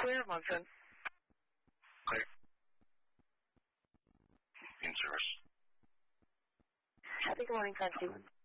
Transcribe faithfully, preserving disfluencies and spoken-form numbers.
Clear, Munson. Clear. In service. Happy good morning, Fancy.